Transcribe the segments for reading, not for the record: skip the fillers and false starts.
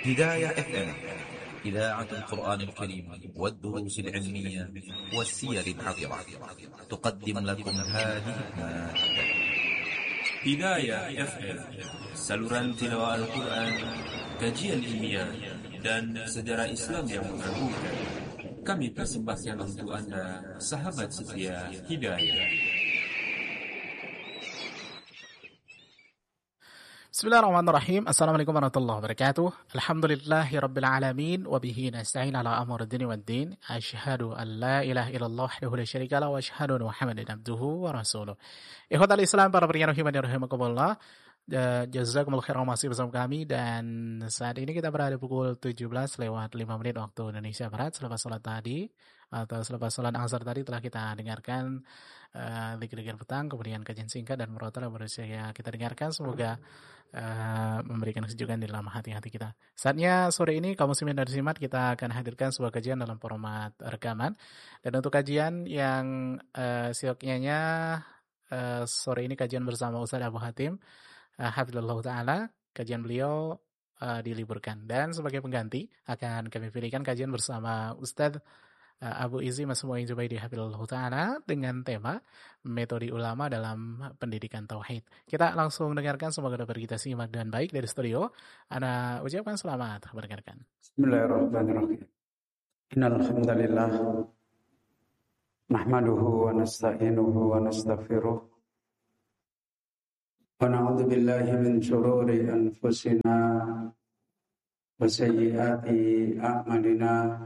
هداية FM إذاعة القرآن الكريم والدروس العلمية والسير العطرة تقدم لكم هذه المادة. Hidayah FM, saluran tilawah Al-Quran, kajian ilmiah, dan sejarah Islam yang mengagumkan. Kami persembahkan untuk Anda, sahabat setia Hidayah. Bismillahirrahmanirrahim. Assalamualaikum warahmatullahi wabarakatuh. Alhamdulillahirabbil alamin wa bihi nasta'in ala amri dunya waddin. Asyhadu an la ilaha illallah wahdahu la syarika lahu wa asyhadu anna Muhammadan abduhu wa rasuluh. Ikhwatal Islam, para pendengar rahimani rahimakumullah. Jazakumullah khairan, masih bersama kami, dan saat ini kita berada pukul 17 lewat 5 menit waktu Indonesia Barat. Selepas sholat tadi atau selepas sholat asar tadi telah kita dengarkan zikir-zikir petang, kemudian kajian singkat dan murotal yang baru saja kita dengarkan. Semoga memberikan kesejukan di dalam hati-hati kita. Saatnya sore ini kaum muslimin dan muslimat, kita akan hadirkan sebuah kajian dalam format rekaman. Dan untuk kajian yang sioknya sore ini kajian bersama Ustaz Abu Hatim Hafizullah Ta'ala. Kajian beliau diliburkan, dan sebagai pengganti akan kami pilihkan kajian bersama Ustaz Abu Izzi Masmu'i Jubaidi Hafizullah Ta'ala dengan tema metode ulama dalam pendidikan tauhid. Kita langsung dengarkan, semoga dapat kita simak dan baik dari studio. Ana ucapkan selamat mendengarkan. Bismillahirrahmanirrahim. Innal hamdalillah nahmaduhu wa nasta'inuhu wa nastaghfiruh wa na'udzu billahi min shururi anfusina wa sayyiati a'malina.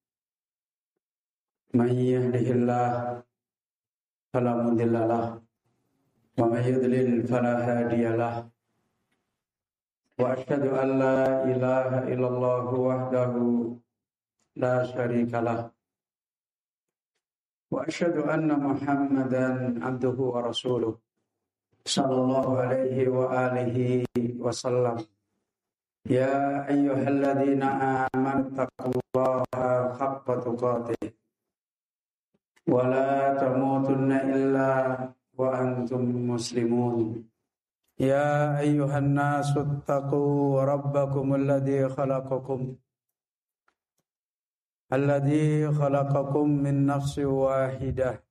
Man yahdihillahu fala mudilla lahu wa man yudlil fala hadiya lahu. Wa asyhadu an la ilaha illallah wahdahu la syarika lahu wa asyhadu anna Muhammadan abduhu wa rasuluh sallallahu alaihi wa alihi wa sallam. Ya ayyuhalladzina amanu taqullaha haqqa tuqatih wa la tamutunna illa wa antum muslimun. Ya ayyuhan nasu taqu rabbakumul ladzi khalaqakum min nafsin wahidah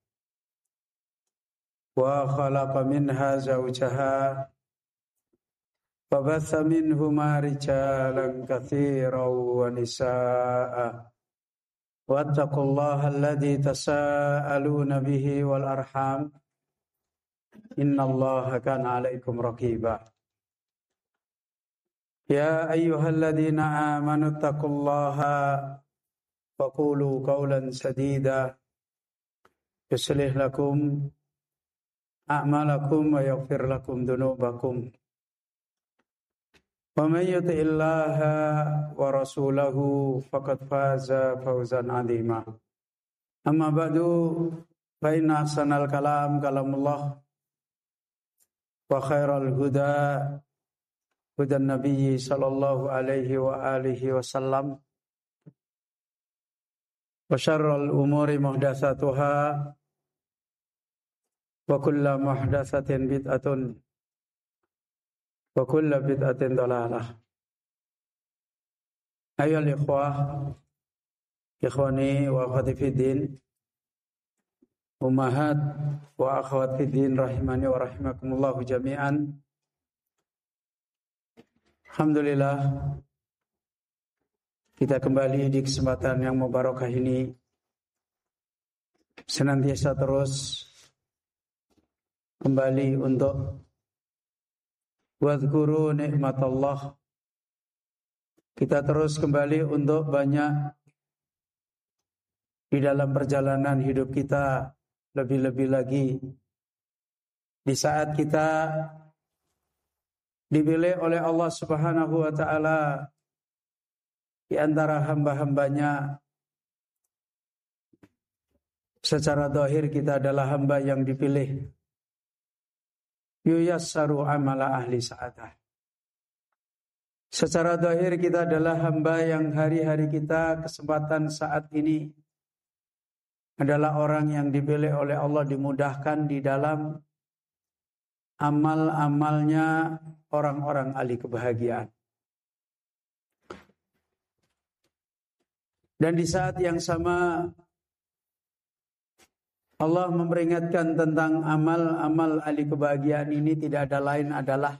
wa khalaqa minha zawjaha wa batha minhuma rijalan katsiran wa nisaa'a wattaqullaha alladzi tasaaluna bihi wal arham innallaha kana 'alaikum raqiba. Ya ayyuhalladzina amanu taqullaha wa qulu qawlan sadida yuslih lakum a'malakum wa yaghfir lakum dhunubakum. Wa may yuti'illaha wa rasulahu faqad faza fawzan 'azima. Amma ba'du, fa inna ahsanal kalam kalamullah wa khairal huda hudan nabiyyi sallallahu alaihi wa alihi wasallam wa syarrul umuri muhdatsatuha wa kullu muhdatsatin bid'atun wa kullu bid'atin dhalalah. Ayyuhal ikhwani wa akhwati fiddin, ummahat wa akhwat fiddin rahimani wa rahimakumullah jami'an. Alhamdulillah, kita kembali di kesempatan yang mubarakah ini senantiasa terus kembali untuk wadhkuru nikmatallah. Kita terus kembali untuk banyak di dalam perjalanan hidup kita, lebih-lebih lagi di saat kita dipilih oleh Allah Subhanahu wa taala di antara hamba-hambanya. Secara zahir kita adalah hamba yang dipilih. Yuyassaru amala ahli sa'adah. Secara zahir kita adalah hamba yang hari-hari kita, kesempatan saat ini adalah orang yang dipilih oleh Allah, dimudahkan di dalam amal-amalnya orang-orang ahli kebahagiaan. Dan di saat yang sama Allah memperingatkan tentang amal-amal ahli kebahagiaan ini tidak ada lain adalah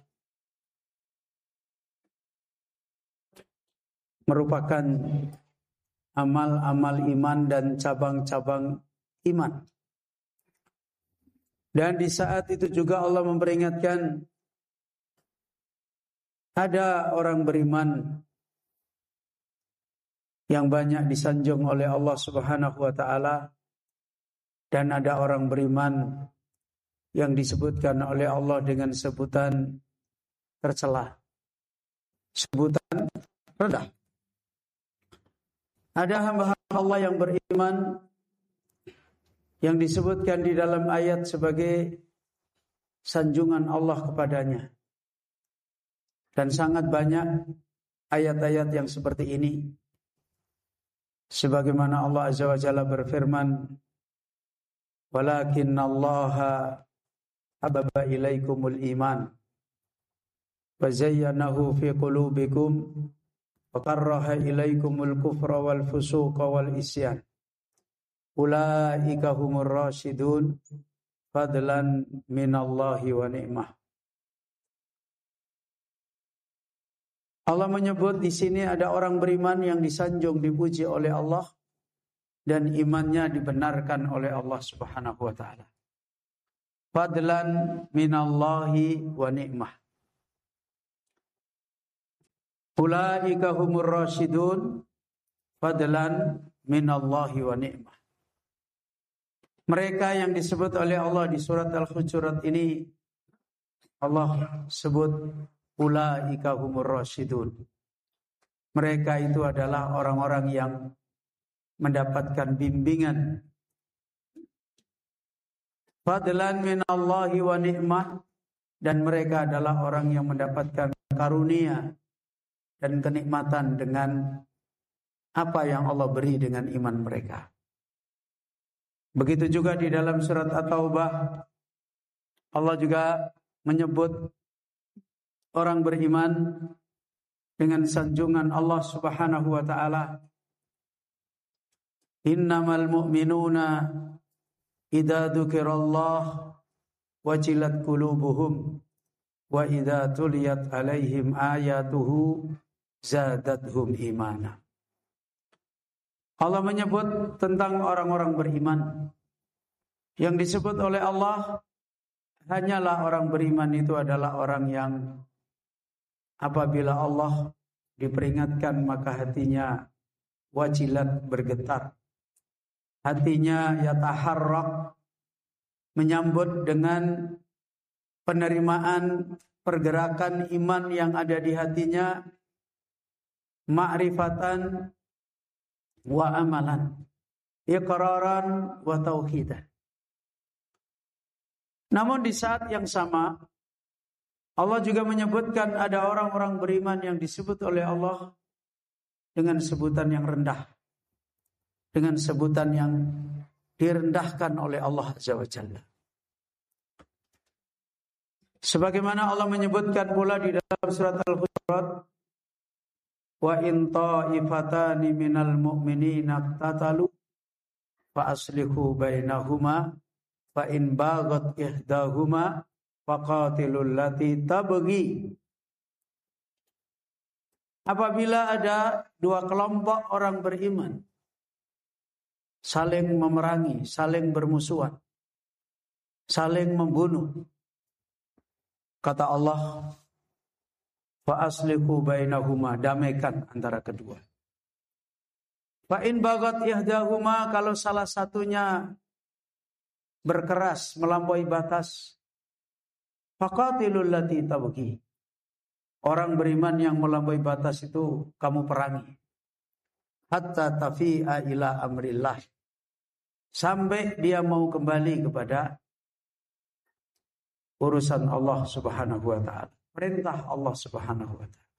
merupakan amal-amal iman dan cabang-cabang iman. Dan di saat itu juga Allah memperingatkan ada orang beriman yang banyak disanjung oleh Allah Subhanahu wa taala, dan ada orang beriman yang disebutkan oleh Allah dengan sebutan tercela, sebutan rendah. Ada hamba-hamba Allah yang beriman yang disebutkan di dalam ayat sebagai sanjungan Allah kepadanya. Dan sangat banyak ayat-ayat yang seperti ini. Sebagaimana Allah Azza wa Jalla berfirman, "Walakinnallaha hababa ilaikumul iman wa zayyanahu fi qulubikum wa karraha ilaikumul kufra wal fusuqa wal isyan. Ulaika humur rasyidun fadlan minallahi wa ni'mah." Allah menyebut di sini ada orang beriman yang disanjung, dipuji oleh Allah dan imannya dibenarkan oleh Allah Subhanahu wa taala. Fadlan minallahi wa ni'mah. Ulaika humur rasyidun fadlan minallahi wa ni'mah. Mereka yang disebut oleh Allah di surat Al-Hujurat ini, Allah sebut ulaika humur rasyidun. Mereka itu adalah orang-orang yang mendapatkan bimbingan. Fadlan minallahi wa ni'mah, dan mereka adalah orang yang mendapatkan karunia dan kenikmatan dengan apa yang Allah beri dengan iman mereka. Begitu juga di dalam surat At-Taubah, Allah juga menyebut orang beriman dengan sanjungan Allah Subhanahu wa taala. Innamal mu'minuna idza dzukirallah wajilat qulubuhum wa idza tuliyat alaihim ayatuhu zadathum imana. Allah menyebut tentang orang-orang beriman. Yang disebut oleh Allah hanyalah orang beriman itu adalah orang yang apabila Allah diperingatkan maka hatinya wajilat, bergetar. Hatinya yataharrak, menyambut dengan penerimaan pergerakan iman yang ada di hatinya, ma'rifatan wa amalan, iqraran wa tauhidan. Namun di saat yang sama Allah juga menyebutkan ada orang-orang beriman yang disebut oleh Allah dengan sebutan yang rendah, dengan sebutan yang direndahkan oleh Allah Azza wa Jalla. Sebagaimana Allah menyebutkan pula di dalam surat Al-Hujurat, wa in ta'ifatani minal mu'minina iqtatalu fa aslihu bainahuma fa in baghat ihdahuma faqatilul lati tabghi. Apabila ada dua kelompok orang beriman saling memerangi, saling bermusuhan, saling membunuh, kata Allah, fa aslihu bainahuma, damaikan antara kedua. Fa in baghat ihdahuma, kalau salah satunya berkeras melampaui batas, faqatilul lati tabghi. Orang beriman yang melampaui batas itu kamu perangi. Hatta tafi'a ila amrillah. Sampai dia mau kembali kepada urusan Allah Subhanahu wa taala. Perintah Allah Subhanahu wa taala.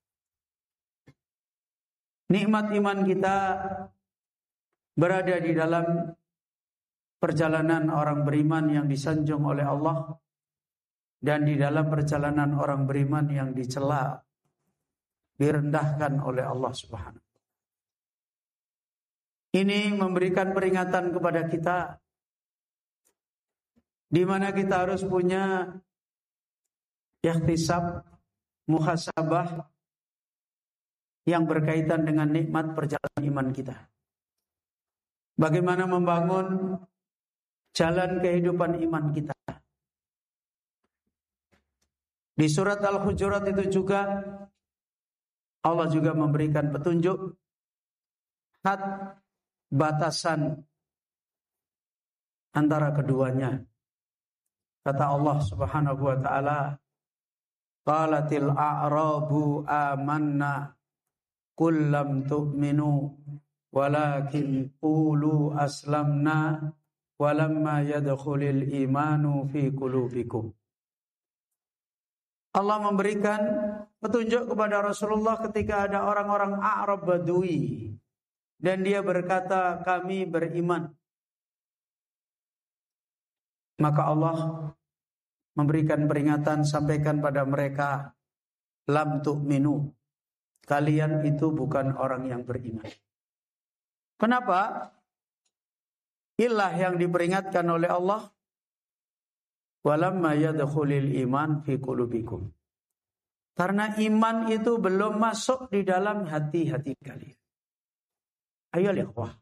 Nikmat iman kita berada di dalam perjalanan orang beriman yang disanjung oleh Allah, dan di dalam perjalanan orang beriman yang dicela, direndahkan oleh Allah Subhanahu. Ini memberikan peringatan kepada kita di mana kita harus punya ihtisab, muhasabah yang berkaitan dengan nikmat perjalanan iman kita. Bagaimana membangun jalan kehidupan iman kita. Di surat Al-Hujurat itu juga Allah juga memberikan petunjuk had batasan antara keduanya. Kata Allah Subhanahu wa taala, qalatil a'rabu amanna qul lam tu'minu walakin qulu aslamna walamma yadkhulil imanu fi qulubikum. Allah memberikan petunjuk kepada Rasulullah ketika ada orang-orang A'rab Badui dan dia berkata, kami beriman. Maka Allah memberikan peringatan, sampaikan pada mereka, lam tu'minu, kalian itu bukan orang yang beriman. Kenapa? Ilah yang diperingatkan oleh Allah, walamma yadkhulil iman fi qulubikum. Karena iman itu belum masuk di dalam hati-hati kalian. Ayo ikhwah.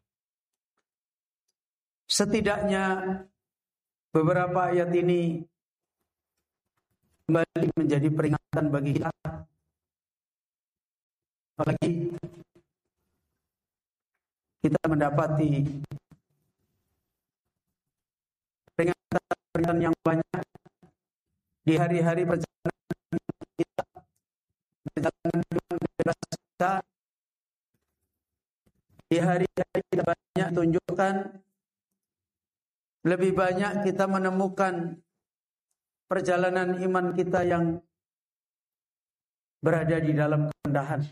Setidaknya beberapa ayat ini kembali menjadi peringatan bagi kita. Apalagi kita mendapati peringatan yang banyak di hari-hari perjalanan kita, perjalanan kita, di hari-hari kita banyak tunjukkan, lebih banyak kita menemukan perjalanan iman kita yang berada di dalam kerendahan.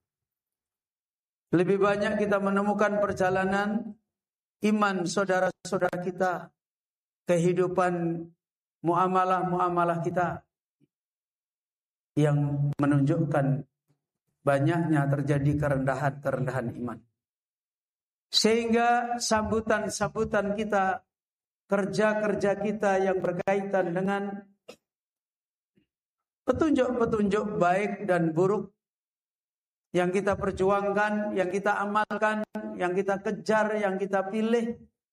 Lebih banyak kita menemukan perjalanan iman saudara-saudara kita, kehidupan muamalah-muamalah kita yang menunjukkan banyaknya terjadi kerendahan iman. Sehingga sambutan-sambutan kita, kerja-kerja kita yang berkaitan dengan petunjuk-petunjuk baik dan buruk yang kita perjuangkan, yang kita amalkan, yang kita kejar, yang kita pilih,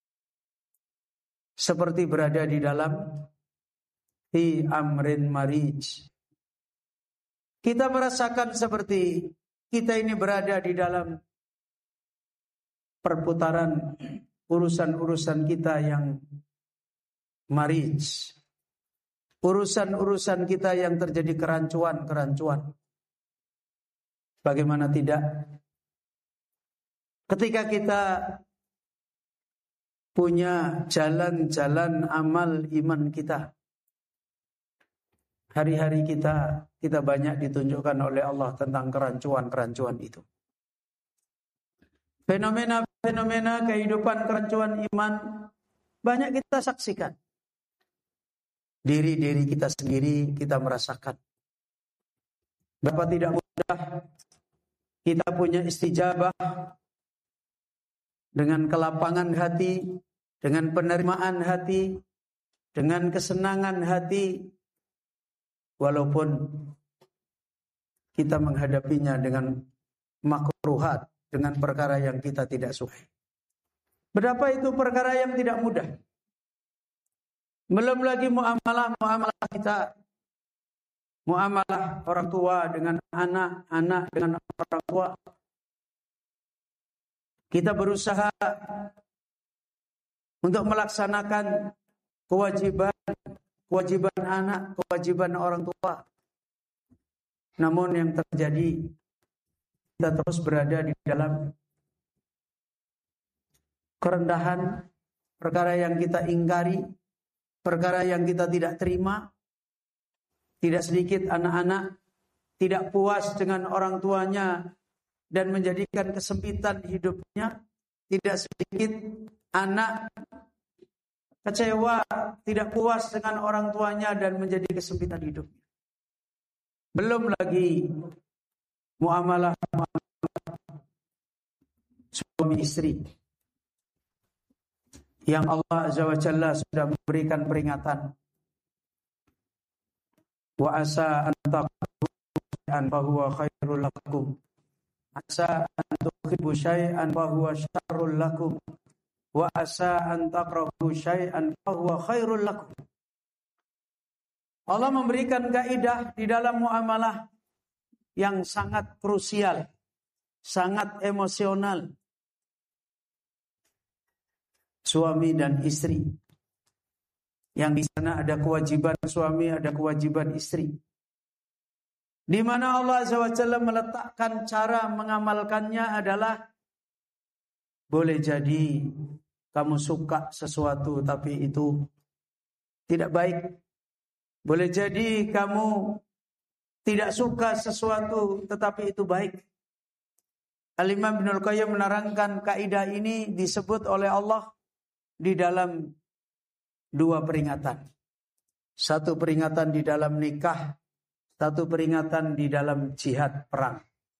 seperti berada di dalam fi amrin marij. Kita merasakan seperti kita ini berada di dalam perputaran urusan-urusan kita yang marij. Urusan-urusan kita yang terjadi kerancuan. Bagaimana tidak? Ketika kita punya jalan-jalan amal iman kita, hari-hari kita banyak ditunjukkan oleh Allah tentang kerancuan itu. Fenomena kehidupan kerancuan iman banyak kita saksikan. Diri kita sendiri kita merasakan. Berapa tidak mudah kita punya istijabah dengan kelapangan hati, dengan penerimaan hati, dengan kesenangan hati, walaupun kita menghadapinya dengan makruhat, dengan perkara yang kita tidak suka. Berapa itu perkara yang tidak mudah. Belum lagi muamalah kita, muamalah orang tua dengan anak, anak dengan orang tua. Kita berusaha untuk melaksanakan kewajiban anak, kewajiban orang tua. Namun yang terjadi, kita terus berada di dalam kerendahan, perkara yang kita ingkari, perkara yang kita tidak terima. Tidak sedikit anak-anak tidak puas dengan orang tuanya dan menjadikan kesempitan hidupnya. Tidak sedikit anak kecewa, tidak puas dengan orang tuanya dan menjadi kesempitan hidupnya. Belum lagi muamalah suami istri. yang Allah Azza wa Jalla sudah memberikan peringatan. Wa asa an taqulu shay'an fa huwa khairul lakum. Asa an tuhibbu syai'an fa huwa syarrul lakum. Wa asa an takrahu syai'an fa huwa khairul lakum. Allah memberikan kaidah di dalam muamalah yang sangat krusial, sangat emosional. Suami dan istri. Yang di sana ada kewajiban suami, ada kewajiban istri. Di mana Allah Azza wa Jalla meletakkan cara mengamalkannya adalah boleh jadi kamu suka sesuatu tapi itu tidak baik. Boleh jadi kamu tidak suka sesuatu tetapi itu baik. Al-Imam Ibnul Qayyim menerangkan kaidah ini disebut oleh Allah di dalam dua peringatan. Satu peringatan di dalam nikah, satu peringatan di dalam jihad perang.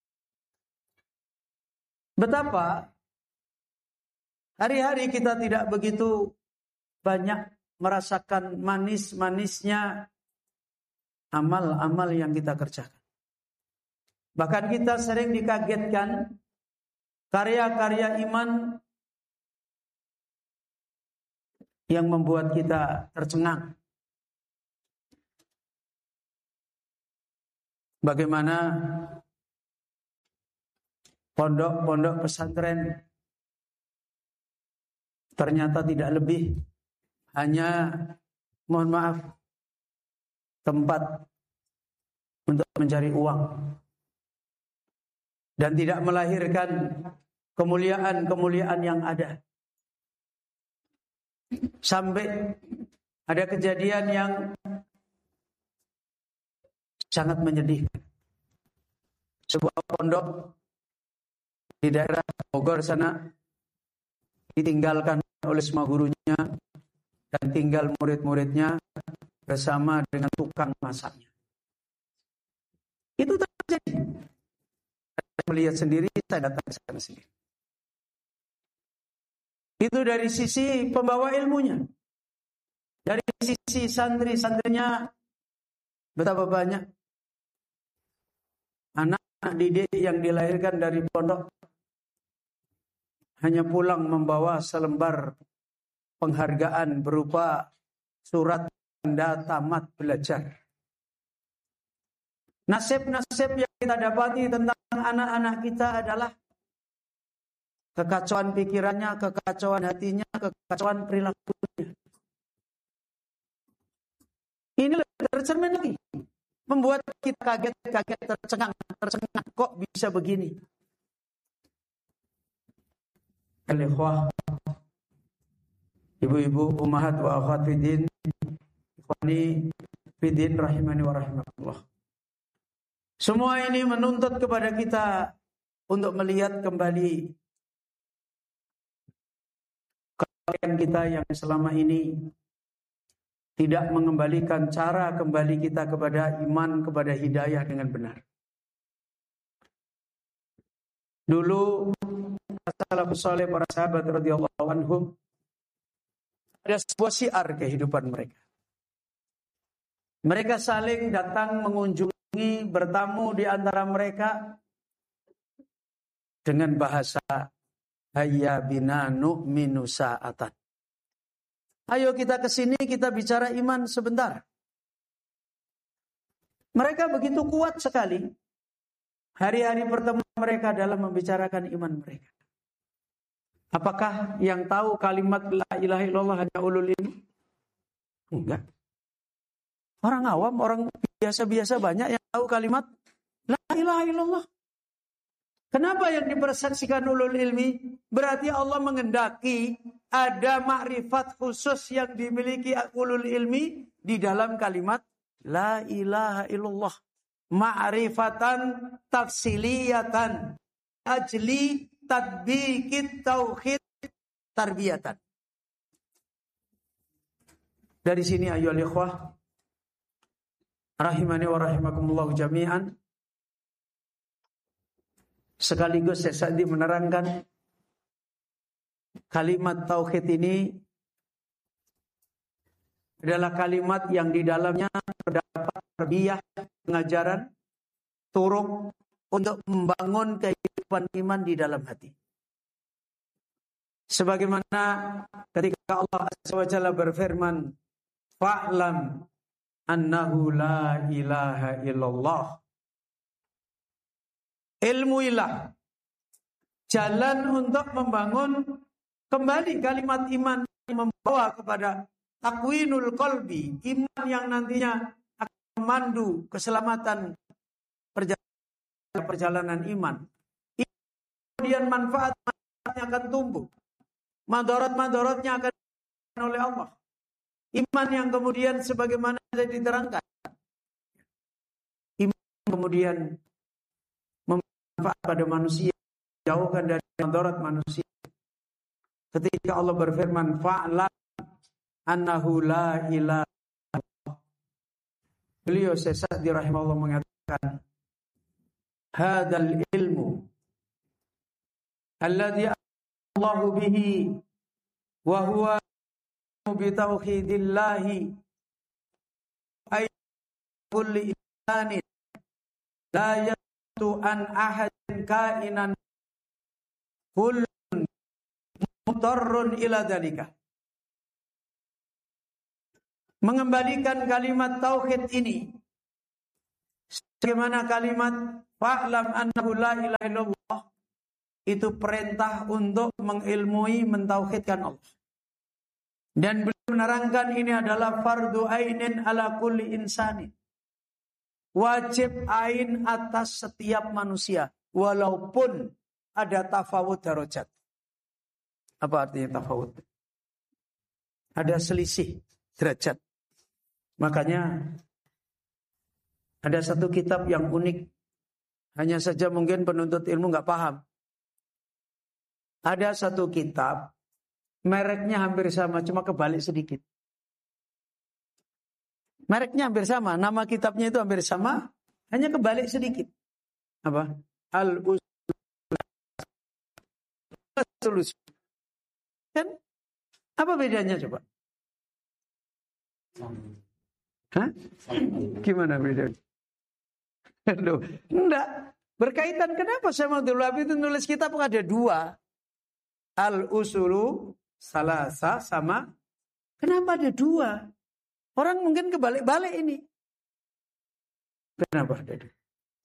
Betapa hari-hari kita tidak begitu banyak merasakan manis-manisnya amal-amal yang kita kerjakan. Bahkan kita sering dikagetkan karya-karya iman yang membuat kita tercengang. Bagaimana pondok-pondok pesantren ternyata tidak lebih hanya, mohon maaf, tempat untuk mencari uang dan tidak melahirkan kemuliaan-kemuliaan yang ada. Sampai ada kejadian yang sangat menyedihkan. Sebuah pondok di daerah Bogor sana ditinggalkan oleh semua gurunya dan tinggal murid-muridnya bersama dengan tukang masaknya. Itu terjadi. Saya melihat sendiri, saya datang ke sana sendiri. Itu dari sisi pembawa ilmunya. Dari sisi santri-santrinya, betapa banyak anak didik yang dilahirkan dari pondok hanya pulang membawa selembar penghargaan berupa surat tanda tamat belajar. Nasib-nasib yang kita dapati tentang anak-anak kita adalah kekacauan pikirannya, kekacauan hatinya, kekacauan perilakunya. Ini tercermin lagi. Membuat kita kaget, tercengang. Kok bisa begini? Al-ikhwah, ibu-ibu, ummahat wa akhwat fiddin, ikhwani fiddin rahimani wa rahimakumullah. Semua ini menuntut kepada kita untuk melihat kembali kalian kita yang selama ini tidak mengembalikan cara kembali kita kepada iman, kepada hidayah dengan benar. Dulu salafus saleh, para sahabat radhiyallahu anhum, ada sebuah syiar kehidupan mereka. Mereka saling datang mengunjungi, bertamu di antara mereka dengan bahasa hayya bina nu'minu sa'atan. Ayo kita ke sini, kita bicara iman sebentar. Mereka begitu kuat sekali. Hari-hari pertemuan mereka dalam membicarakan iman mereka. Apakah yang tahu kalimat la ilaha illallah hanya ulul ilmi? Enggak. Orang awam, orang biasa-biasa banyak yang tahu kalimat la ilaha illallah. Kenapa yang dipersaksikan ulul ilmi? Berarti Allah mengendaki ada makrifat khusus yang dimiliki ulul ilmi di dalam kalimat la ilaha illallah. Ma'rifatan tafsiliyatan ajli tadbiqit tauhid tarbiyatan. Dari sini ayyuhal ikhwah rahimani wa rahimakumullah jami'an, sekaligus saya sedih menerangkan kalimat tauhid ini adalah kalimat yang di dalamnya terdapat tarbiyah, pengajaran, turuk untuk membangun kehidupan iman di dalam hati. Sebagaimana ketika Allah Azza wa Jalla berfirman, fa'lam annahu la ilaha illallah. Ilmuilah jalan untuk membangun kembali kalimat iman yang membawa kepada takwinul qalbi, iman yang nantinya akan memandu keselamatan perjalanan iman. Kemudian manfaat-manfaatnya akan tumbuh, madarat-madaratnya akan diberikan oleh Allah. Iman yang kemudian sebagaimana sudah diterangkan, iman kemudian memmanfaat pada manusia, jauhkan dari madarat manusia. Ketika Allah berfirman, fa'lam annahu la ilaha illallah. Beliau Sa'di rahimahullah mengatakan, hadzal ilmu alladhi Allahu bihi wa huwa bi tauhidillahi ay kulli insanin la yatu an ahadin kainan kullun mutarrun ila dzalika. Mengembalikan kalimat tauhid ini sebagaimana kalimat fa'lam annahu la ilaha illallah, itu perintah untuk mengilmui, mentauhidkan Allah. Dan beliau menerangkan ini adalah fardu ainin ala kulli insani, wajib ain atas setiap manusia, walaupun ada tafawut darajat. Apa artinya tafawut? Ada selisih derajat. Makanya ada satu kitab yang unik, hanya saja mungkin penuntut ilmu nggak paham. Ada satu kitab, mereknya hampir sama, cuma kebalik sedikit. Mereknya hampir sama, nama kitabnya itu hampir sama, hanya kebalik sedikit. Apa? Al-Usul. Kan? Apa bedanya coba? Hah? Gimana bedanya? Loh, enggak. Berkaitan, kenapa Syekh Abdul Wahab itu nulis kitab ada dua? Al-Usulu Salasa sama. Kenapa ada dua? Orang mungkin kebalik-balik ini. Kenapa ada dua?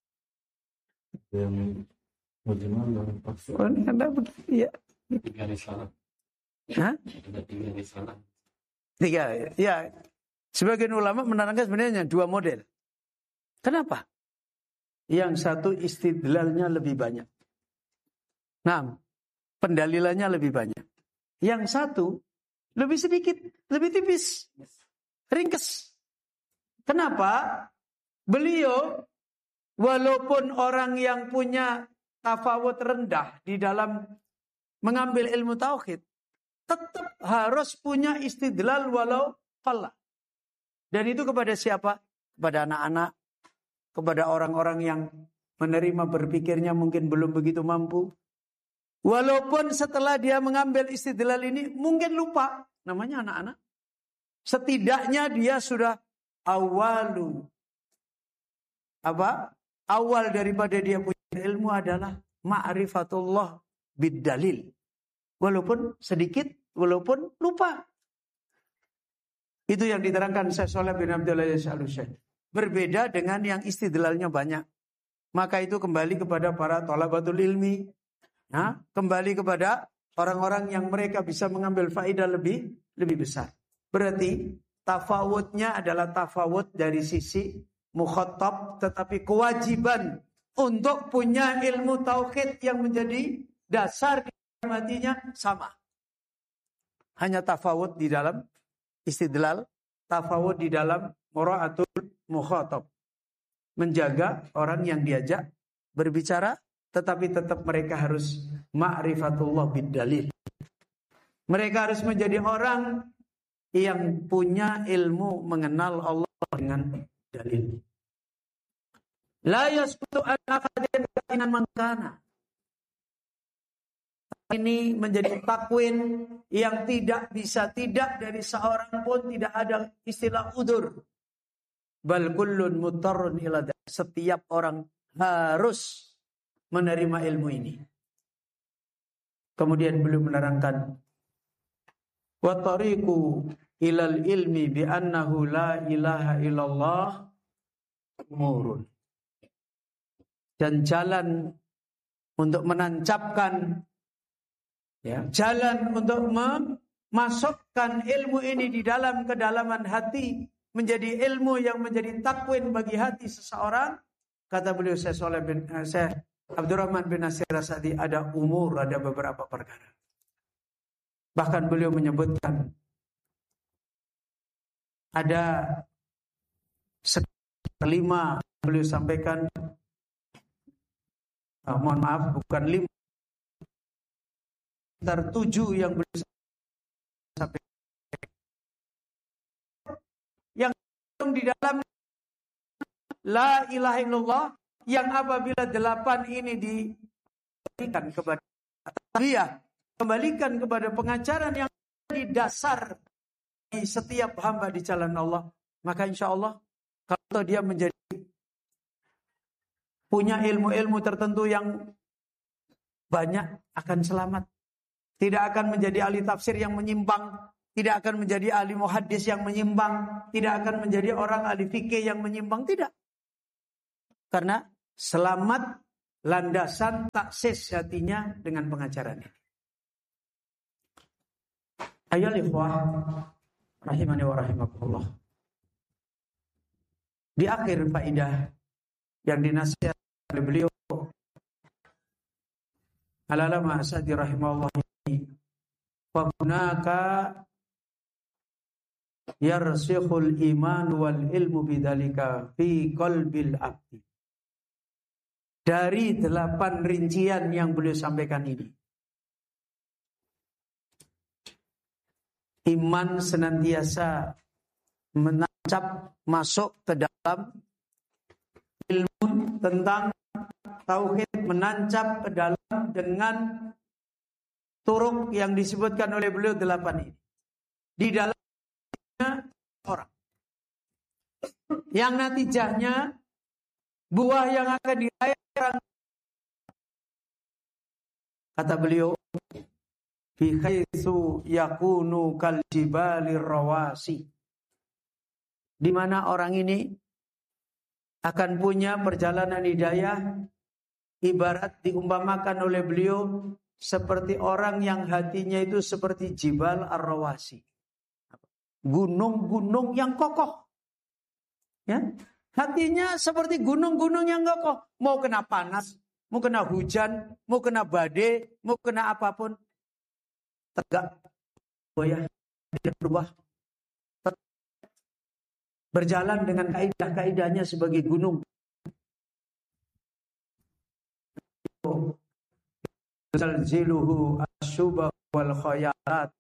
Oh, ini ada begitu ya. Tiga risalah. Hah? Ada 3 risalah. 3, ya. Sebagian ulama menerangkan sebenarnya 2 model. Kenapa? Yang satu istidlalnya lebih banyak. Nah, pendalilannya lebih banyak. Yang satu lebih sedikit, lebih tipis, ringkes. Kenapa? Beliau walaupun orang yang punya tafawut rendah di dalam mengambil ilmu tauhid, tetap harus punya istidlal walau qalla. Dan itu kepada siapa? Kepada anak-anak, kepada orang-orang yang menerima berpikirnya mungkin belum begitu mampu. Walaupun setelah dia mengambil istidlal ini mungkin lupa, namanya anak-anak. Setidaknya dia sudah awalu. Apa? Awal daripada dia punya ilmu adalah ma'rifatullah bid-dalil. Walaupun sedikit, walaupun lupa. Itu yang diterangkan Syekh Shalih bin Abdul Aziz Al-Utsaimin. Berbeda dengan yang istidlalnya banyak. Maka itu kembali kepada para thalabatul ilmi. Nah, kembali kepada orang-orang yang mereka bisa mengambil faedah lebih besar. Berarti tafawutnya adalah tafawut dari sisi mukhatab, tetapi kewajiban untuk punya ilmu tauhid yang menjadi dasar hatinya sama. Hanya tafawut di dalam istidlal, tafawut di dalam mura'atul mukhatab. Menjaga orang yang diajak berbicara, tetapi tetap mereka harus ma'rifatullah bid-dalil. Mereka harus menjadi orang yang punya ilmu mengenal Allah dengan dalil. La yasqutu an ahadin kainan man kana. ini menjadi takwin yang tidak bisa tidak dari seorang pun, tidak ada istilah udzur. Bal kullun mutarrun ila dzalik. Setiap orang harus menerima ilmu ini. Kemudian beliau menerangkan wa tariqu ilal ilmi bi annahu la ilaha illallah umurun. Dan jalan untuk menancapkan, ya, jalan untuk memasukkan ilmu ini di dalam kedalaman hati, menjadi ilmu yang menjadi takwin bagi hati seseorang. Kata beliau Syekh Abdurrahman bin Nasir As-Sa'di, ada umur, ada beberapa perkara. Bahkan beliau menyebutkan ada 5 beliau sampaikan. Mohon maaf, bukan 5, sekitar 7 yang beliau sampaikan. Yang di dalam la ilaha illallah, yang apabila 8 ini diberikan kepada dia, kembalikan kepada pengajaran yang di dasar di setiap hamba di jalan Allah, maka insya Allah kalau dia menjadi punya ilmu-ilmu tertentu yang banyak, akan selamat. Tidak akan menjadi ahli tafsir yang menyimpang, tidak akan menjadi ahli muhaddis yang menyimpang, tidak akan menjadi orang ahli fikih yang menyimpang, tidak. Karena selamat landasan taksis hatinya dengan pengajaran ini. Ayolah ikhwah rahimani wa rahimakumullah. Di akhir faidah yang dinasihat oleh beliau Al-Alama As-Sa'di rahimahullah, wa hunaka yarsikhul iman wal ilmu bidzalika fi qalbil abdi. Dari 8 rincian yang beliau sampaikan ini, iman senantiasa menancap masuk ke dalam ilmu tentang tauhid, menancap ke dalam dengan turuk yang disebutkan oleh beliau 8 ini. Di dalamnya orang yang natijahnya buah yang akan diraih orang, kata beliau, bi haitsu yakunu kal jibalir rawasi, di mana orang ini akan punya perjalanan hidayah, ibarat diumpamakan oleh beliau seperti orang yang hatinya itu seperti jibal ar-rawasi, gunung-gunung yang kokoh, ya. Hatinya seperti gunung-gunung yang kokoh. Mau kena panas, mau kena hujan, mau kena badai, mau kena apapun, tegak, goyah, tidak berubah. Berjalan dengan kaidah-kaidahnya sebagai gunung. Zalziluhu asyubah wal khayalat.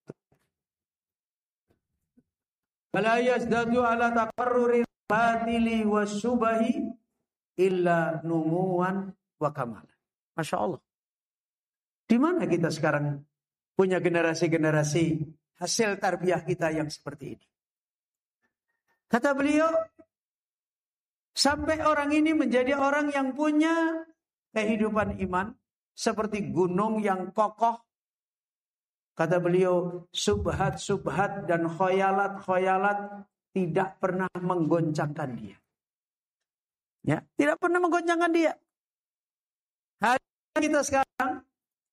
Wala yazdadu ala taqarruri batili wasyubahi illa numuwan wa kamalan. Masya Allah. Di mana kita sekarang punya generasi-generasi hasil tarbiyah kita yang seperti ini? Kata beliau, sampai orang ini menjadi orang yang punya kehidupan iman seperti gunung yang kokoh. Kata beliau, subhat-subhat dan khoyalat-khoyalat tidak pernah menggoncangkan dia. Ya, tidak pernah menggoncangkan dia. Hari kita sekarang,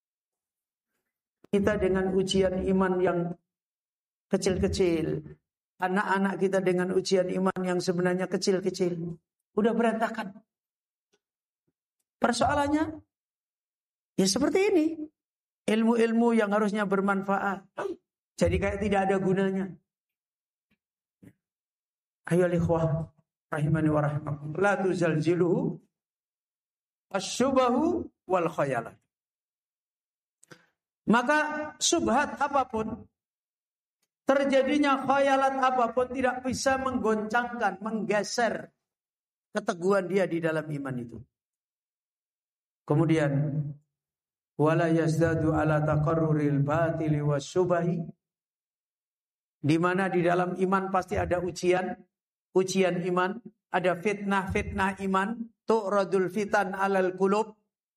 kita dengan ujian iman yang kecil-kecil, anak-anak kita dengan ujian iman yang sebenarnya kecil-kecil, udah berantakan. Persoalannya ya seperti ini. Ilmu-ilmu yang harusnya bermanfaat jadi kayak tidak ada gunanya. Ayolah ikhwah rahimani wa rahimakumullah, la tuzalziluhu asyubahu wal khayalat. Maka subhat apapun, terjadinya khayalat apapun tidak bisa menggoncangkan, menggeser keteguhan dia di dalam iman itu. Kemudian wala yazdadu ala taqarruril batili wasyubahi, di mana di dalam iman pasti ada ujian iman, ada fitnah iman, tu'radul fitan alal qulub,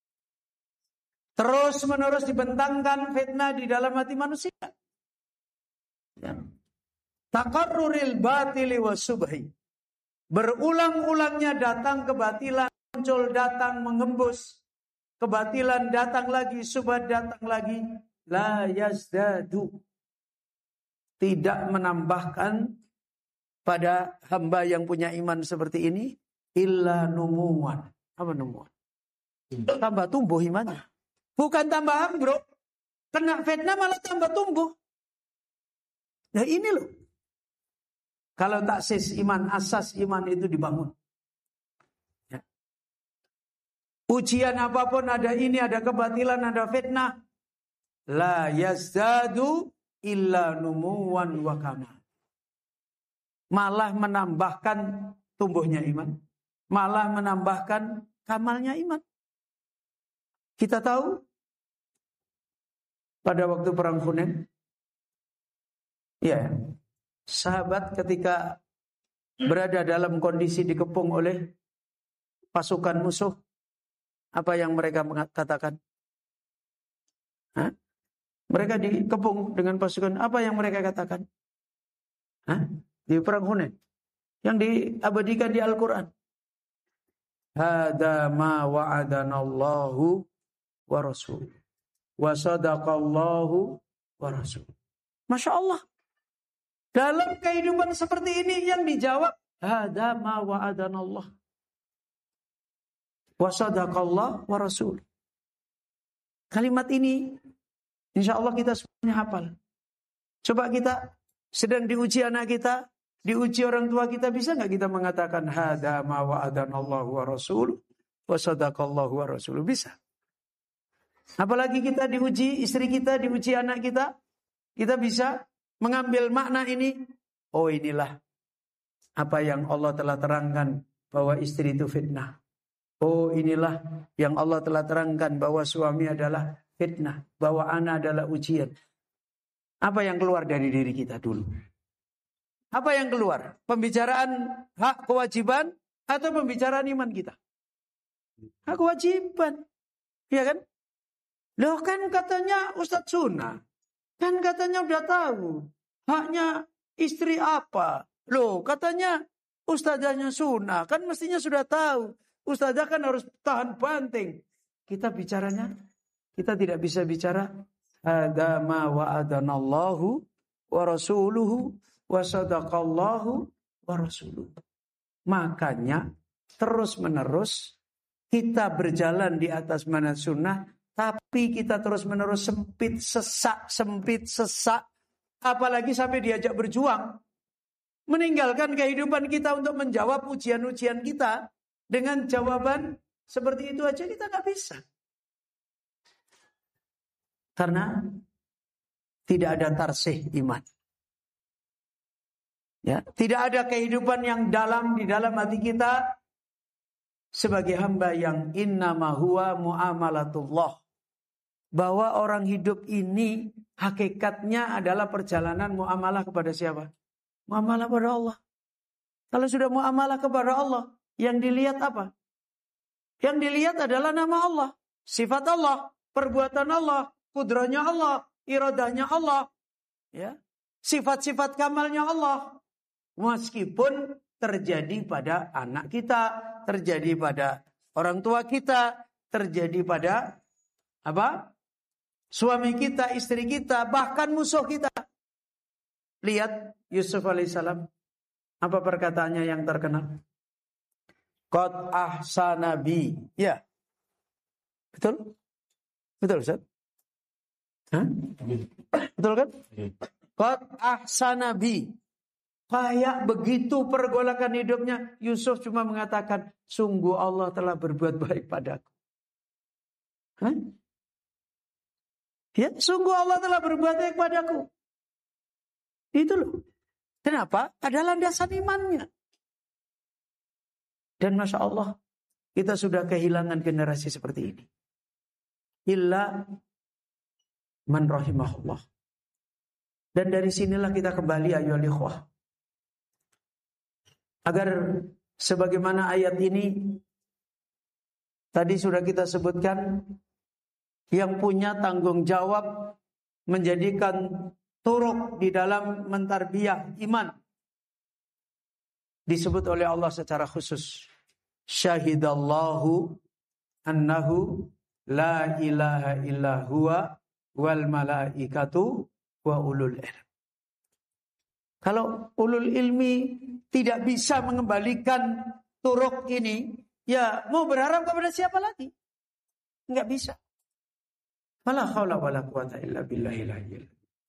terus menerus dibentangkan fitnah di dalam hati manusia. Ya. Taqarruril batili wasyubahi, berulang-ulangnya datang kebatilan, muncul datang mengembus, kebatilan datang lagi, syubhat datang lagi, la yazdadu, tidak menambahkan pada hamba yang punya iman seperti ini illa numuwan. Apa numuwan? Tambah tumbuh imannya. Bukan tambah ambruk. Kena fitnah malah tambah tumbuh. Nah ini loh. Kalau taksis iman, asas iman itu dibangun. Ya. Ujian apapun ada ini, ada kebatilan, ada fitnah. La yazdadu illa numuwan wa kamal. Malah menambahkan tumbuhnya iman. Malah menambahkan kamalnya iman. Kita tahu pada waktu perang Hunain, ya, sahabat ketika berada dalam kondisi dikepung oleh pasukan musuh, apa yang mereka katakan? Hah? Mereka dikepung dengan pasukan, apa yang mereka katakan? Hah? Di perang Hunain yang diabadikan di Al-Quran. Hada ma wa'adanallahu wa rasul wa sadaqallahu wa rasul. Masya Allah. Dalam kehidupan seperti ini yang dijawab hada ma wa'adanallah wa sadaqallahu wa rasul. Kalimat ini insya Allah kita semuanya hafal. Coba kita sedang diuji anak kita, diuji orang tua kita, bisa nggak kita mengatakan hada ma wa'adanallahu wa rasul wa sadaqallahu wa rasul? Bisa. Apalagi kita diuji istri kita, diuji anak kita bisa mengambil makna ini. Oh, inilah apa yang Allah telah terangkan bahwa istri itu fitnah. Oh, inilah yang Allah telah terangkan bahwa suami adalah fitnah, bahwa anak adalah ujian. Apa yang keluar dari diri kita dulu? Apa yang keluar? Pembicaraan hak kewajiban atau pembicaraan iman kita? Hak kewajiban. Iya kan? Loh kan katanya Ustadz Sunnah. Kan katanya udah tahu. Haknya istri apa? Loh katanya Ustadzahnya Sunnah. Kan mestinya sudah tahu. Ustadzah kan harus tahan banting. Kita bicaranya, kita tidak bisa bicara hada ma wa'adanallahu wa rasuluhu wa sadaqallahu wa rasuluhu. Makanya terus menerus kita berjalan di atas manhaj sunnah, tapi kita terus menerus sempit sesak, apalagi sampai diajak berjuang, meninggalkan kehidupan kita untuk menjawab ujian-ujian kita dengan jawaban seperti itu aja kita nggak bisa. Karena tidak ada tarsih iman. Ya, tidak ada kehidupan yang dalam di dalam hati kita sebagai hamba yang innama huwa muamalatullah. Bahwa orang hidup ini hakikatnya adalah perjalanan muamalah kepada siapa? Muamalah kepada Allah. Kalau sudah muamalah kepada Allah, yang dilihat apa? Yang dilihat adalah nama Allah, sifat Allah, perbuatan Allah, kudrahnya Allah, iradahnya Allah, ya, sifat-sifat kamalnya Allah. Meskipun terjadi pada anak kita, terjadi pada orang tua kita, terjadi pada apa? Suami kita, istri kita, bahkan musuh kita. Lihat Yusuf alaihissalam, apa perkataannya yang terkenal? Qad ahsana bi. Ya. Betul? Betul, Ustaz? Hah? Betul kan? Qad ahsana bi. Kayak begitu pergolakan hidupnya, Yusuf cuma mengatakan, sungguh Allah telah berbuat baik padaku. Hah? Ya, sungguh Allah telah berbuat baik padaku. Itu loh. Kenapa? Ada landasan imannya. Dan Masya Allah, kita sudah kehilangan generasi seperti ini. illa man rahimahullah. Dan dari sinilah kita kembali ayyuhal ikhwah. Agar sebagaimana ayat ini tadi sudah kita sebutkan, yang punya tanggung jawab menjadikan turuk di dalam mentarbiyah iman disebut oleh Allah secara khusus. Syahidallahu annahu la ilaha illa huwa wal malaikatu wa ulul ilm. Kalau ulul ilmi tidak bisa mengembalikan turuk ini, ya mau berharap kepada siapa lagi? Enggak bisa. Wala haula wala quwata illa billahil aliyyil.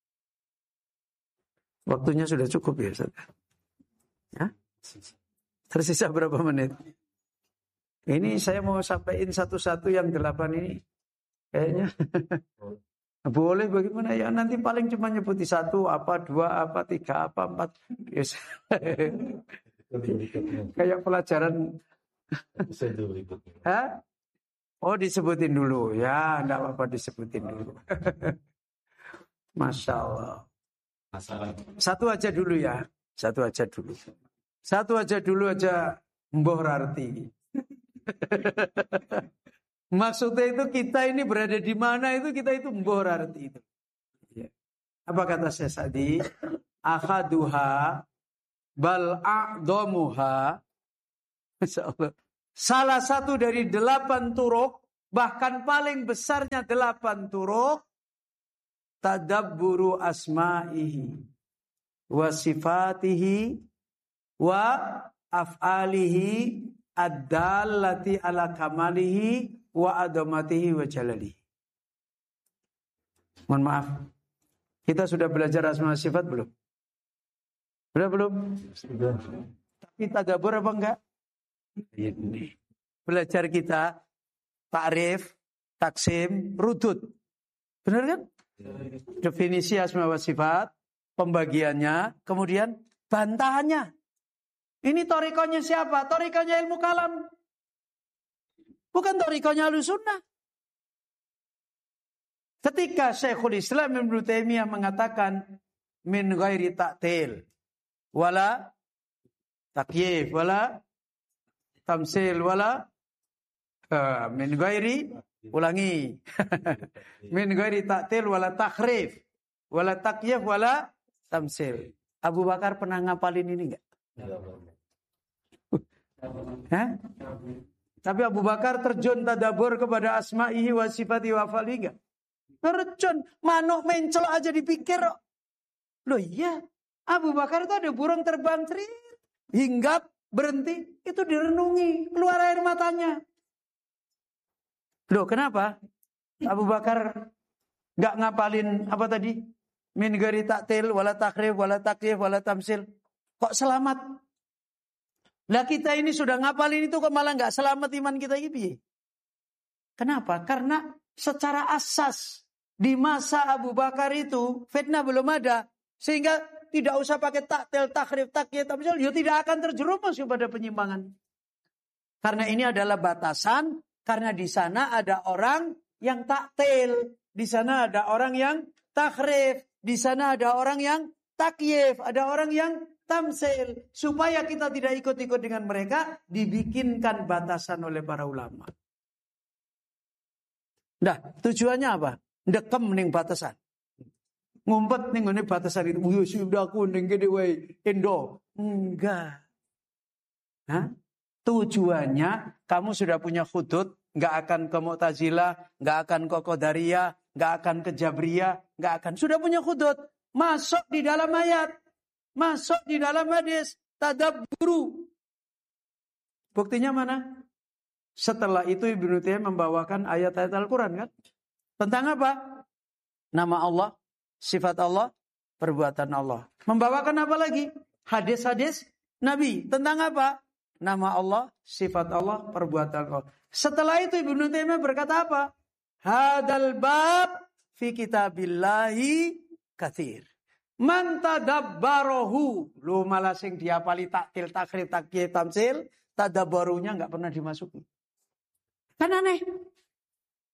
Waktunya sudah cukup ya, Ustaz. Ya? Tersisa berapa menit? Ini saya mau sampaikan satu-satu yang 8 ini. Kayaknya boleh bagaimana ya, nanti paling cuma nyebuti 1, apa 2, apa 3, apa 4. Yes. Kayak pelajaran. Hah? Oh, disebutin dulu. Ya, enggak apa-apa disebutin dulu. Masya Allah. Satu aja dulu ya. Satu aja dulu aja mboh arti. Maksudnya itu kita ini berada di mana itu, kita itu mboh arti itu. Apa kata Syekh Sa'di? Akhaduha bal a'dhamuha. Masyaallah. Salah satu dari 8 turuk, bahkan paling besarnya 8 turuk, tadabburu asma'ihi wa sifatihi wa af'alihi ad-dallati ala kamalihi wa adamatihi wa jalalihi. Mohon maaf, kita sudah belajar asma sifat belum? Sudah belum? Sudah. Tapi tadabbur apa enggak? Ini. Belajar kita ta'rif, taksim, rudud. Benar kan? Definisi asma wa sifat, pembagiannya, kemudian bantahannya. Ini torikonya siapa? Torikonya ilmu kalam. Bukan torikonya Ahlussunnah. Ketika Syekhul Islam Ibnu Taimiyah mengatakan min ghairi ta'til wala takyif wala tamsil wala min ghairi, ulangi. Min ghairi ta'til wala takhrif wala takyif wala tamsil. Abu Bakar pernah ngapalin ini enggak? Hah? Tapi Abu Bakar terjun tadabbur kepada asma'ihi wa sifati wa af'alihi enggak? Terjun, manuk mencel aja dipikir. Loh iya, Abu Bakar itu ada burung terbang hinggap, berhenti, itu direnungi, keluar air matanya. Loh kenapa? Abu Bakar enggak ngapalin apa tadi? Min ghairi ta'til wala takhrif wala takyif wala tamsil. Kok selamat? Lah kita ini sudah ngapalin itu kok malah enggak selamat iman kita ini. Kenapa? Karena secara asas di masa Abu Bakar itu fitnah belum ada, sehingga tidak usah pakai taktil, takrif, takyid, tamsil, ya tidak akan terjerumus kepada penyimpangan. Karena ini adalah batasan, karena di sana ada orang yang taktil, di sana ada orang yang takrif, di sana ada orang yang takyif, ada orang yang tamsil. Supaya kita tidak ikut-ikut dengan mereka, dibikinkan batasan oleh para ulama. Nah, tujuannya apa? Ndekem ning batasan. Ngumpet ning ngene batasan itu. Yo sudah aku ning kene wae endo. Enggak. Hah? Tujuannya kamu sudah punya hudud, enggak akan ke Mu'tazilah, enggak akan ke Qadariyah, enggak akan ke Jabriyah, enggak akan. Sudah punya hudud, masuk di dalam ayat, masuk di dalam hadis, tadabburu. Buktinya mana? Setelah itu Ibnu Taimiyah membawakan ayat-ayat Al-Quran kan? Tentang apa? Nama Allah, sifat Allah, perbuatan Allah. Membawakan apa lagi? Hadis-hadis Nabi. Tentang apa? Nama Allah, sifat Allah, perbuatan Allah. Setelah itu Ibnu Taimiyah berkata apa? Hadal bab fi kitabillahi katsir. Man tadabbarahu. Lu malah sing diapali taktil, takrif, takyid, tamsil, tadabbarunya enggak pernah dimasuki. Kan aneh.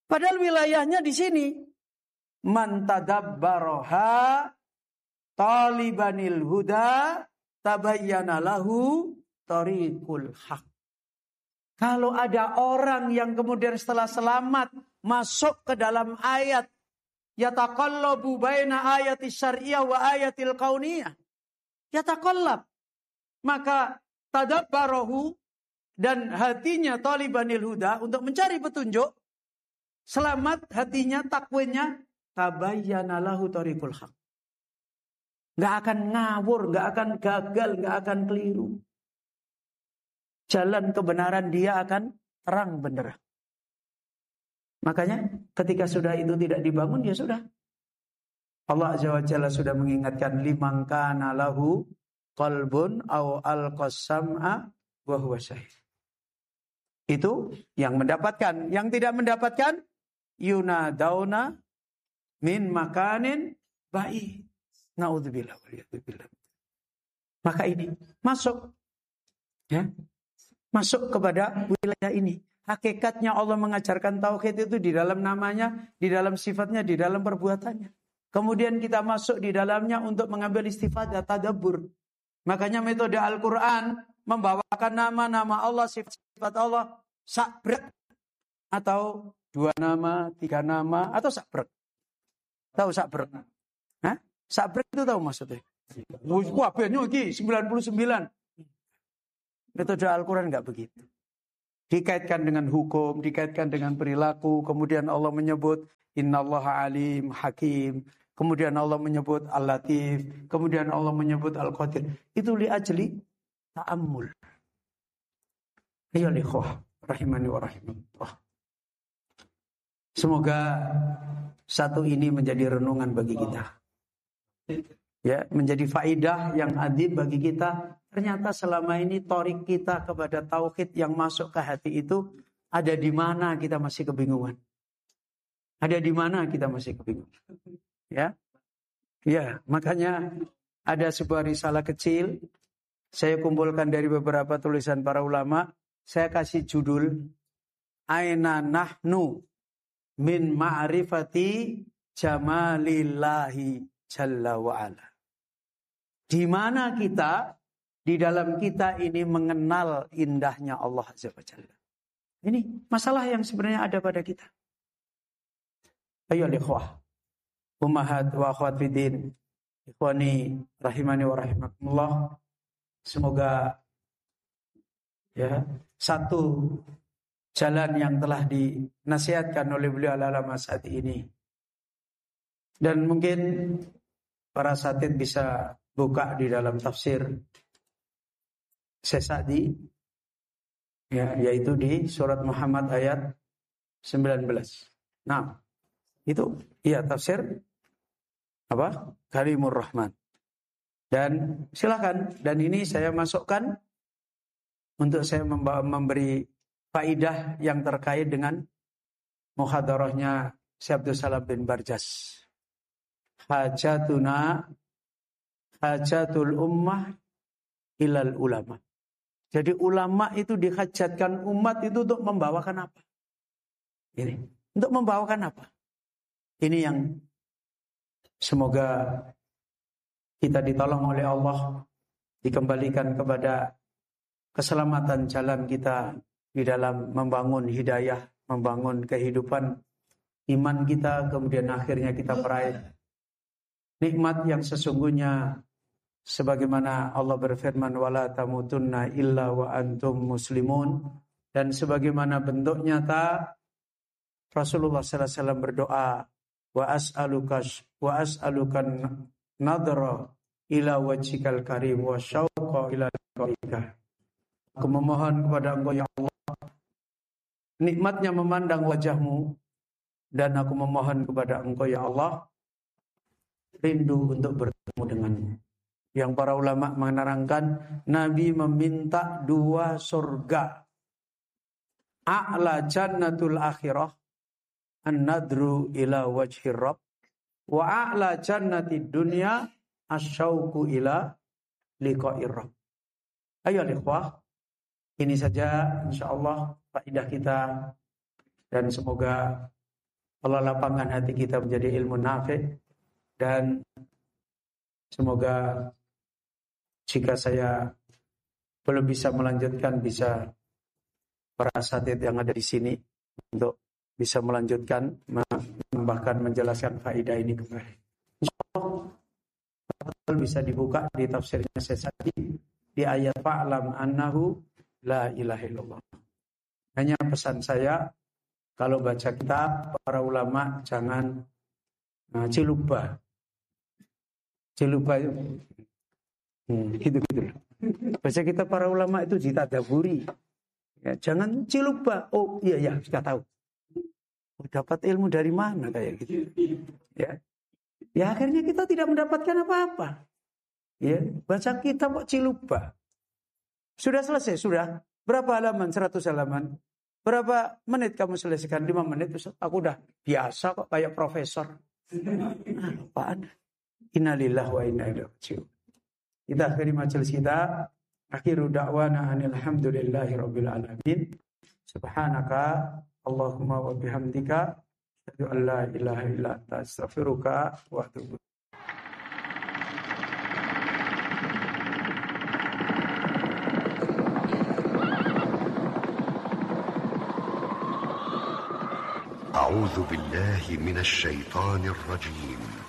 Padahal wilayahnya di sini. Man tadabbaraha talibanil huda tabayyana lahu tariqul haq. Kalau ada orang yang kemudian setelah selamat masuk ke dalam ayat yataqallabu baina ayati syar'iyyah wa ayatil kauniyah. Yataqallab. Maka tadabbarahu dan hatinya talibanil huda untuk mencari petunjuk. Selamat hatinya, takwinnya, tabayyana lahu tariqul haq. Gak akan ngawur, gak akan gagal, gak akan keliru. Jalan kebenaran dia akan terang benderang. Makanya ketika sudah itu tidak dibangun, ya sudah. Allah Azza wa Jalla sudah mengingatkan liman kana lahu qalbun aw alqasam'a wa huwa syahid. Itu yang mendapatkan, yang tidak mendapatkan yunadauna min makanin ba'i. Naudzubillah waliyadzubillah. Maka ini masuk, ya, masuk kepada wilayah ini. Hakikatnya Allah mengajarkan tauhid itu di dalam namanya, di dalam sifatnya, di dalam perbuatannya. Kemudian kita masuk di dalamnya untuk mengambil istifadah, tadabbur. Makanya metode Al-Quran membawakan nama-nama Allah, sifat-sifat Allah, sabrek atau 2 nama, 3 nama, atau sabrek. Tahu sabrek? Hah? Sabrek itu tahu maksudnya? Wah, banyak lagi, 99. Metode Al-Quran enggak begitu. Dikaitkan dengan hukum, dikaitkan dengan perilaku, kemudian Allah menyebut innallaha alim hakim, kemudian Allah menyebut al-latif, kemudian Allah menyebut al-qadir. Itu li ajli ta'ammul. Ayo ikhwah rahimani wa rahimakumullah. Semoga satu ini menjadi renungan bagi kita. Ya, menjadi faidah yang adib bagi kita. Ternyata selama ini torik kita kepada tauhid yang masuk ke hati itu ada di mana kita masih kebingungan. Ada di mana kita masih kebingungan. Ya. Ya, makanya ada sebuah risalah kecil saya kumpulkan dari beberapa tulisan para ulama, saya kasih judul Aina nahnu min ma'rifati jamalillahi jalla wa ala. Di mana kita di dalam kita ini mengenal indahnya Allah Azza wa Jalla. Ini masalah yang sebenarnya ada pada kita. Ayo ikhwah, ummahat wa akhwat fiddin, ikhwani rahimani wa rahimakumullah. Semoga ya satu jalan yang telah dinasihatkan oleh beliau al-alama saat ini. Dan mungkin para asatidz bisa buka di dalam tafsir Sesadi, ya, yaitu di surat Muhammad ayat 19. Nah, itu iya tafsir apa? Karimur Rahman. Dan silakan, dan ini saya masukkan untuk saya memberi faidah yang terkait dengan muhadarahnya Syekh Abdul Salam bin Barjas. Hajatul ummah ilal ulama. Jadi ulama itu dihajatkan umat itu untuk membawakan apa? Ini, untuk membawakan apa? Ini yang semoga kita ditolong oleh Allah, dikembalikan kepada keselamatan jalan kita di dalam membangun hidayah, membangun kehidupan iman kita, kemudian akhirnya kita meraih nikmat yang sesungguhnya. Sebagaimana Allah berfirman wala tamutunna illa wa antum muslimun, dan sebagaimana bentuk nyata Rasulullah sallallahu alaihi wasallam berdoa wa as'aluka nadra ila wajhikal karim wa syauqa ila liqa'ika. Aku memohon kepada Engkau ya Allah nikmatnya memandang wajahmu, dan aku memohon kepada Engkau ya Allah rindu untuk bertemu denganmu. Yang para ulama menerangkan Nabi meminta 2 surga. A'la jannatul akhirah an-nadru ila wajhir rabb, wa a'la jannatid dunya asyauqu ila liqa'ir rabb. Ayo ikhwah, ini saja insyaallah faedah kita, dan semoga Allah lapangkan hati kita menjadi ilmu nafi', dan semoga jika saya belum bisa melanjutkan, bisa para asatidz yang ada di sini untuk bisa melanjutkan, bahkan menjelaskan faedah ini kembali. Insyaallah bisa dibuka di tafsirnya saya tadi di ayat fa'lam annahu la ilaha illallah. Hanya pesan saya, kalau baca kitab para ulama jangan ciluba itu gitu. Baca kitab para ulama itu ditadaburi. Ya, jangan ciluba. Oh iya sudah tahu. Dapat ilmu dari mana kayak gitu? Ya akhirnya kita tidak mendapatkan apa-apa. Ya, baca kitab kok ciluba. Sudah selesai, sudah. Berapa halaman? 100 halaman. Berapa menit kamu selesaikan? 5 menit. Aku udah biasa kok, kayak profesor. Apaan? Innalillahi wa inna ilaihi raji'un. Kita akhiri majelis kita. Akhiru da'wana alhamdulillahi rabbil alamin. Subhanaka Allahumma wa bihamdika asyhadu an la ilaha illa anta astaghfiruka wa atubu. أعوذ بالله من الشيطان الرجيم